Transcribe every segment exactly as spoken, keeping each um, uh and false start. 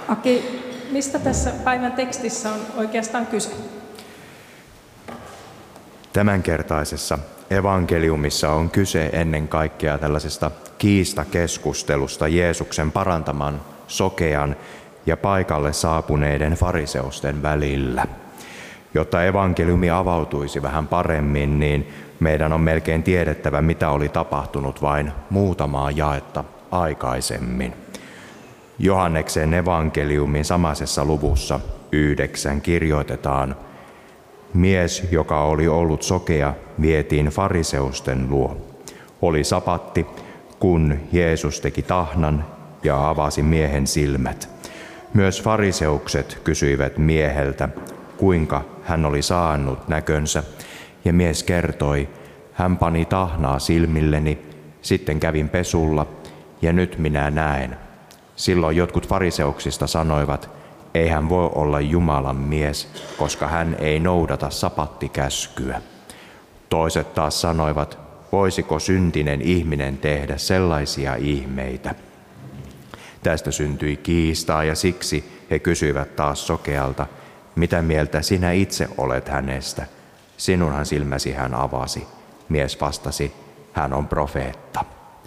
Aki, mistä tässä päivän tekstissä on oikeastaan kyse? Tämänkertaisessa evankeliumissa on kyse ennen kaikkea tällaisesta kiistakeskustelusta Jeesuksen parantaman sokean ja paikalle saapuneiden fariseusten välillä. Jotta evankeliumi avautuisi vähän paremmin, niin meidän on melkein tiedettävä, mitä oli tapahtunut vain muutamaa jaetta aikaisemmin. Johanneksen evankeliumin samaisessa luvussa yhdeksän kirjoitetaan: mies, joka oli ollut sokea, vietiin fariseusten luo. Oli sapatti, kun Jeesus teki tahnan ja avasi miehen silmät. Myös fariseukset kysyivät mieheltä, kuinka hän oli saanut näkönsä, ja mies kertoi: hän pani tahnaa silmilleni, sitten kävin pesulla, ja nyt minä näen. Silloin jotkut fariseuksista sanoivat: ei hän voi olla Jumalan mies, koska hän ei noudata sapattikäskyä. Toiset taas sanoivat: voisiko syntinen ihminen tehdä sellaisia ihmeitä? Tästä syntyi kiistaa, ja siksi he kysyivät taas sokealta: mitä mieltä sinä itse olet hänestä? Sinunhan silmäsi hän avasi. Mies vastasi: hän on profeetta.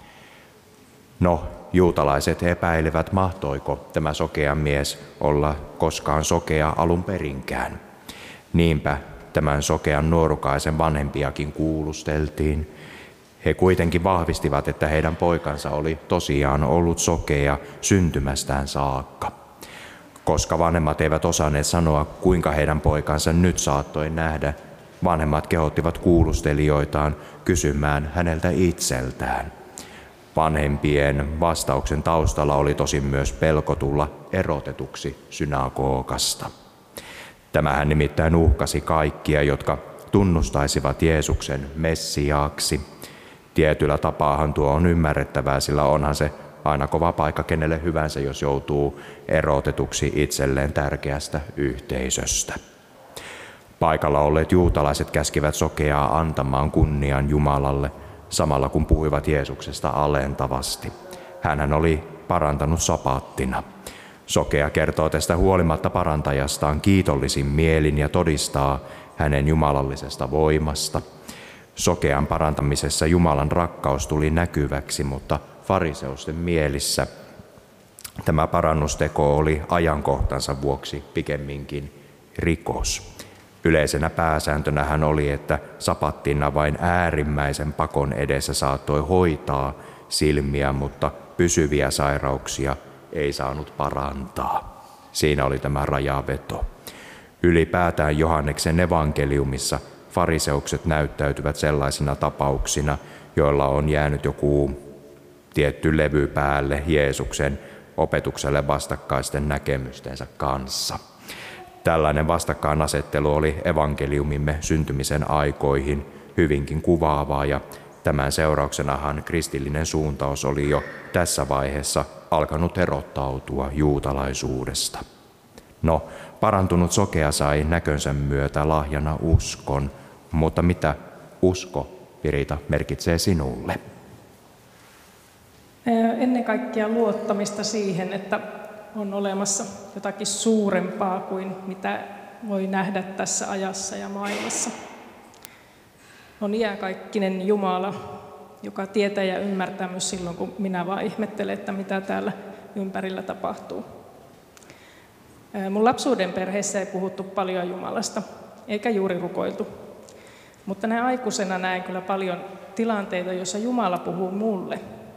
No, juutalaiset epäilivät, mahtoiko tämä sokea mies olla koskaan sokea alun perinkään. Niinpä tämän sokean nuorukaisen vanhempiakin kuulusteltiin. He kuitenkin vahvistivat, että heidän poikansa oli tosiaan ollut sokea syntymästään saakka. Koska vanhemmat eivät osanneet sanoa, kuinka heidän poikansa nyt saattoi nähdä, vanhemmat kehottivat kuulustelijoitaan kysymään häneltä itseltään. Vanhempien vastauksen taustalla oli tosin myös pelko tulla erotetuksi synagogasta. Tämähän nimittäin uhkasi kaikkia, jotka tunnustaisivat Jeesuksen Messiaaksi. Tietyllä tapaahan tuo on ymmärrettävää, sillä onhan se aina kova paikka kenelle hyvänsä, jos joutuu erotetuksi itselleen tärkeästä yhteisöstä. Paikalla olleet juutalaiset käskivät sokeaa antamaan kunnian Jumalalle, samalla kun puhuivat Jeesuksesta alentavasti. Hänhän oli parantanut sapaattina. Sokea kertoo tästä huolimatta parantajastaan kiitollisin mielin ja todistaa hänen jumalallisesta voimasta. Sokean parantamisessa Jumalan rakkaus tuli näkyväksi, mutta fariseusten mielissä tämä parannusteko oli ajankohtansa vuoksi pikemminkin rikos. Yleisenä pääsääntönä hän oli, että sapattina vain äärimmäisen pakon edessä saattoi hoitaa silmiä, mutta pysyviä sairauksia ei saanut parantaa. Siinä oli tämä rajaveto. Ylipäätään Johanneksen evankeliumissa fariseukset näyttäytyvät sellaisina tapauksina, joilla on jäänyt joku tietty levy päälle Jeesuksen opetukselle vastakkaisten näkemystensä kanssa. Tällainen vastakkainasettelu oli evankeliumimme syntymisen aikoihin hyvinkin kuvaavaa, ja tämän seurauksenahan kristillinen suuntaus oli jo tässä vaiheessa alkanut erottautua juutalaisuudesta. No, parantunut sokea sai näkönsä myötä lahjana uskon, mutta mitä usko, Pirita, merkitsee sinulle? Ennen kaikkea luottamista siihen, että on olemassa jotakin suurempaa kuin mitä voi nähdä tässä ajassa ja maailmassa. On iänkaikkinen Jumala, joka tietää ja ymmärtää myös silloin, kun minä vaan ihmettelen, että mitä täällä ympärillä tapahtuu. Mun lapsuuden perheessä ei puhuttu paljon Jumalasta, eikä juuri rukoiltu. Mutta näin aikuisena näen kyllä paljon tilanteita, joissa Jumala puhuu mulle.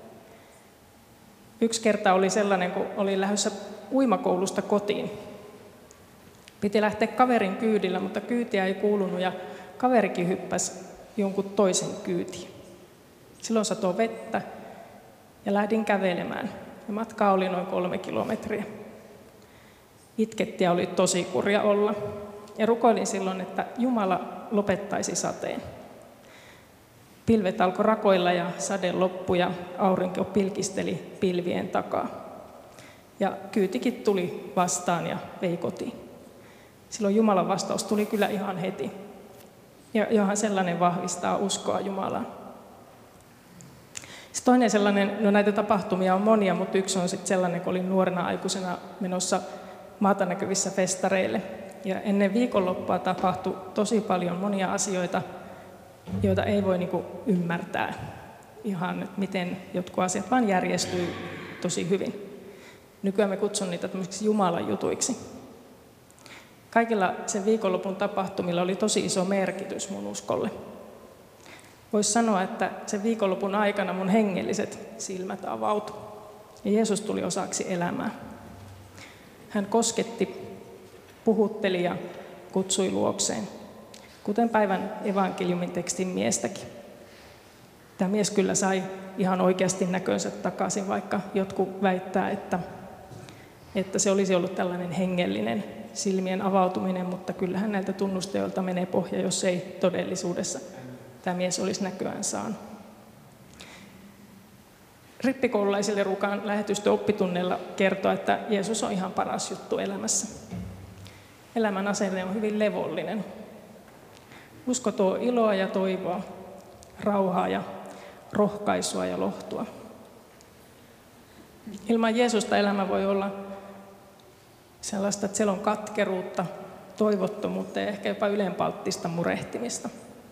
Yksi kerta oli sellainen, kun olin lähdössä uimakoulusta kotiin. Piti lähteä kaverin kyydillä, mutta kyytiä ei kuulunut ja kaverikin hyppäsi jonkun toisen kyytiin. Silloin satoi vettä ja lähdin kävelemään. Ja matka oli noin kolme kilometriä. Itketti ja oli tosi kurja olla. Ja rukoilin silloin, että Jumala lopettaisi sateen. Pilvet alkoi rakoilla ja sade loppui ja aurinko pilkisteli pilvien takaa. Ja kyytikin tuli vastaan ja vei kotiin. Silloin Jumalan vastaus tuli kyllä ihan heti. Ja johan sellainen vahvistaa uskoa Jumalaan. Sitten toinen sellainen, no näitä tapahtumia on monia, mutta yksi on sitten sellainen, kun olin nuorena aikuisena menossa maata näkyvissä festareille. Ja ennen viikonloppua tapahtui tosi paljon monia asioita, joita ei voi niinku ymmärtää ihan, miten jotkut asiat vaan järjestyy tosi hyvin. Nykyään me kutsun niitä tämmöisiksi Jumalan jutuiksi. Kaikilla sen viikonlopun tapahtumilla oli tosi iso merkitys mun uskolle. Voisi sanoa, että sen viikonlopun aikana mun hengelliset silmät avautui ja Jeesus tuli osaksi elämää. Hän kosketti, puhutteli ja kutsui luokseen, kuten päivän evankeliumin tekstin miestäkin. Tämä mies kyllä sai ihan oikeasti näkönsä takaisin, vaikka jotkut väittää, että, että se olisi ollut tällainen hengellinen silmien avautuminen, mutta kyllähän näiltä tunnusteilta menee pohja, jos ei todellisuudessa tämä mies olisi näköään saanut. Rippikoululaisille Rukan lähetystö oppitunneilla kertoo, että Jeesus on ihan paras juttu elämässä. Elämän asenne on hyvin levollinen. Usko tuo iloa ja toivoa, rauhaa ja rohkaisua ja lohtua. Ilman Jeesusta elämä voi olla sellaista, että siellä on katkeruutta, toivottomuutta ja ehkä jopa ylenpalttista murehtimista.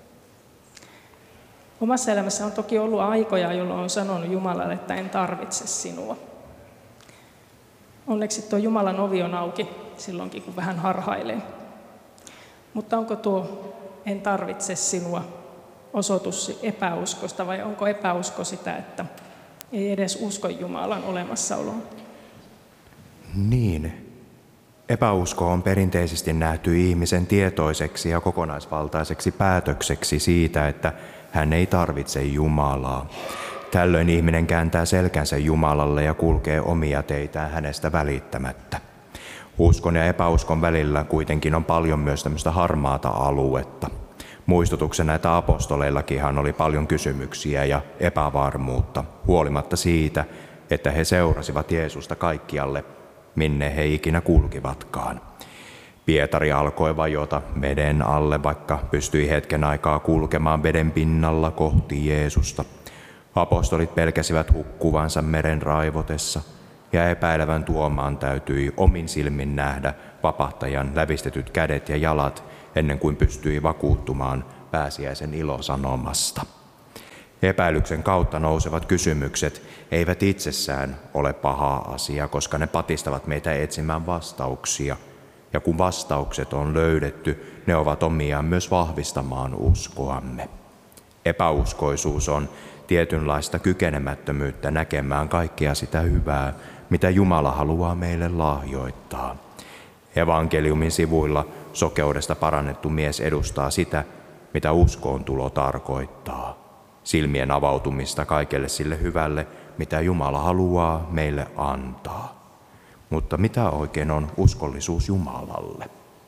Omassa elämässä on toki ollut aikoja, jolloin on sanonut Jumalalle, että en tarvitse sinua. Onneksi tuo Jumalan ovi on auki silloinkin, kun vähän harhailee. Mutta onko tuo en tarvitse sinua osoitus epäuskosta vai onko epäusko sitä, että ei edes usko Jumalan olemassaoloon? Niin. Epäusko on perinteisesti nähty ihmisen tietoiseksi ja kokonaisvaltaiseksi päätökseksi siitä, että hän ei tarvitse Jumalaa. Tällöin ihminen kääntää selkänsä Jumalalle ja kulkee omia teitään hänestä välittämättä. Uskon ja epäuskon välillä kuitenkin on paljon myös tämmöistä harmaata aluetta. Muistutuksena, että apostoleillakinhan oli paljon kysymyksiä ja epävarmuutta, huolimatta siitä, että he seurasivat Jeesusta kaikkialle, minne he ikinä kulkivatkaan. Pietari alkoi vajota veden alle, vaikka pystyi hetken aikaa kulkemaan veden pinnalla kohti Jeesusta. Apostolit pelkäsivät hukkuvansa meren raivotessa, ja epäilevän Tuomaan täytyi omin silmin nähdä vapahtajan lävistetyt kädet ja jalat, ennen kuin pystyi vakuuttumaan pääsiäisen ilosanomasta. Epäilyksen kautta nousevat kysymykset eivät itsessään ole paha asia, koska ne patistavat meitä etsimään vastauksia. Ja kun vastaukset on löydetty, ne ovat omiaan myös vahvistamaan uskoamme. Epäuskoisuus on tietynlaista kykenemättömyyttä näkemään kaikkea sitä hyvää, mitä Jumala haluaa meille lahjoittaa. Evankeliumin sivuilla sokeudesta parannettu mies edustaa sitä, mitä uskoon tulo tarkoittaa. Silmien avautumista kaikelle sille hyvälle, mitä Jumala haluaa meille antaa. Mutta mitä oikein on uskollisuus Jumalalle?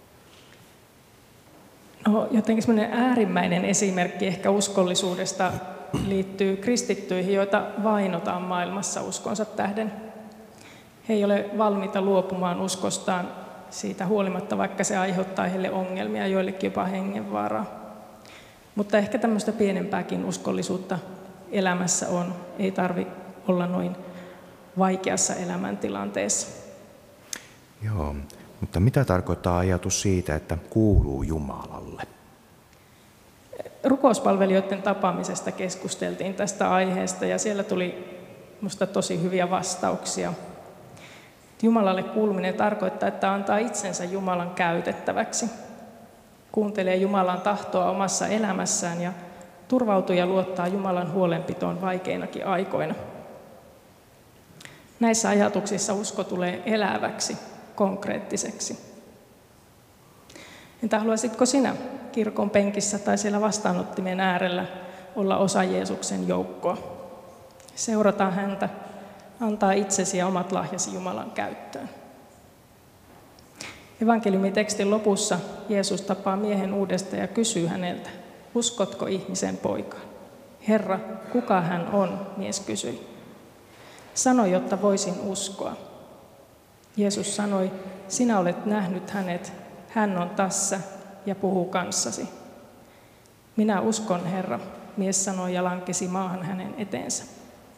No, jotenkin semmoinen äärimmäinen esimerkki ehkä uskollisuudesta liittyy kristittyihin, joita vainotaan maailmassa uskonsa tähden. He ei ole valmiita luopumaan uskostaan siitä huolimatta, vaikka se aiheuttaa heille ongelmia, joillekin jopa hengenvaaraa. Mutta ehkä tämmöistä pienempääkin uskollisuutta elämässä on. Ei tarvitse olla noin vaikeassa elämäntilanteessa. Joo, mutta mitä tarkoittaa ajatus siitä, että kuuluu Jumalalle? Rukouspalvelijoiden tapaamisesta keskusteltiin tästä aiheesta ja siellä tuli minusta tosi hyviä vastauksia. Jumalalle kuuluminen tarkoittaa, että antaa itsensä Jumalan käytettäväksi. Kuuntelee Jumalan tahtoa omassa elämässään ja turvautuu ja luottaa Jumalan huolenpitoon vaikeinakin aikoina. Näissä ajatuksissa usko tulee eläväksi, konkreettiseksi. Entä haluaisitko sinä kirkon penkissä tai siellä vastaanottimen äärellä olla osa Jeesuksen joukkoa? Seurata häntä, antaa itsesi ja omat lahjasi Jumalan käyttöön. Evankeliumitekstin lopussa Jeesus tapaa miehen uudestaan ja kysyy häneltä, uskotko ihmisen poikaan? Herra, kuka hän on, mies kysyi. Sano, jotta voisin uskoa. Jeesus sanoi, sinä olet nähnyt hänet, hän on tässä ja puhuu kanssasi. Minä uskon, Herra, mies sanoi ja lankesi maahan hänen eteensä.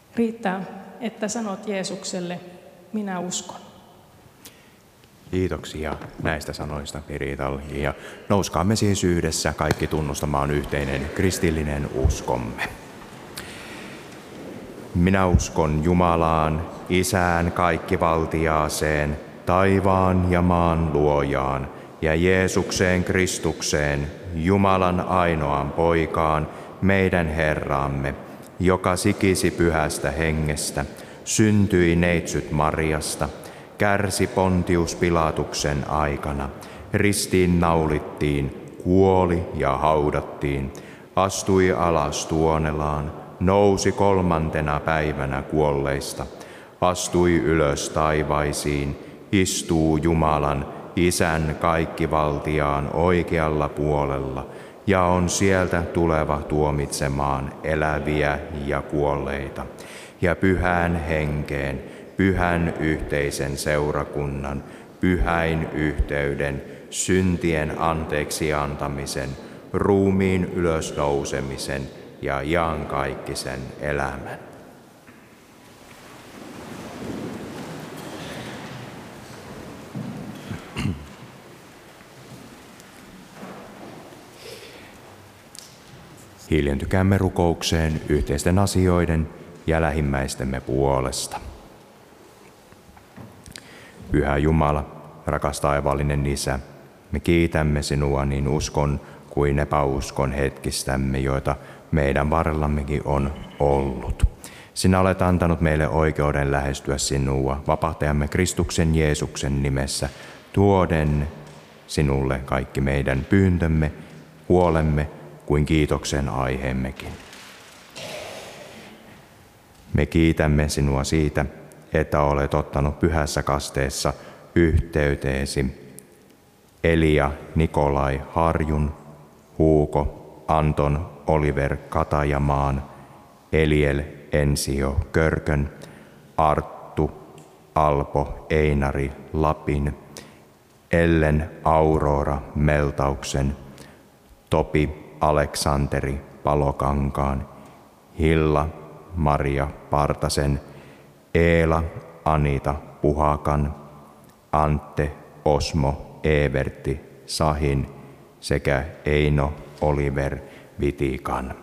Riittää, että sanot Jeesukselle, minä uskon. Kiitoksia näistä sanoista, Piritalli. Ja nouskaamme siis yhdessä kaikki tunnustamaan yhteinen kristillinen uskomme. Minä uskon Jumalaan, Isään kaikkivaltiaaseen, taivaan ja maan luojaan, ja Jeesukseen Kristukseen, Jumalan ainoaan poikaan, meidän Herraamme, joka sikisi pyhästä hengestä, syntyi neitsyt Mariasta, kärsi Pontius Pilatuksen aikana, ristiin naulittiin, kuoli ja haudattiin, astui alas tuonelaan, nousi kolmantena päivänä kuolleista, astui ylös taivaisiin, istuu Jumalan, Isän kaikkivaltiaan oikealla puolella, ja on sieltä tuleva tuomitsemaan eläviä ja kuolleita, ja pyhään henkeen, pyhän yhteisen seurakunnan, pyhäin yhteyden, syntien anteeksi antamisen, ruumiin ylösnousemisen ja iankaikkisen elämän. Hiljentykäämme rukoukseen yhteisten asioiden ja lähimmäistemme puolesta. Pyhä Jumala, rakas taivaallinen Isä, me kiitämme sinua niin uskon kuin epäuskon hetkistämme, joita meidän varrellammekin on ollut. Sinä olet antanut meille oikeuden lähestyä sinua, vapahtajamme Kristuksen Jeesuksen nimessä, tuoden sinulle kaikki meidän pyyntömme, huolemme kuin kiitoksen aiheemmekin. Me kiitämme sinua siitä, että olet ottanut pyhässä kasteessa yhteyteesi Elia Nikolai Harjun, Huuko Anton Oliver Katajamaan, Eliel Ensio Körkön, Arttu Alpo Einari Lapin, Ellen Aurora Meltauksen, Topi Aleksanteri Palokankaan, Hilla Maria Partasen, Eela Anita Puhakan, Antte Osmo Evertti Sahin sekä Eino Oliver Vitikan.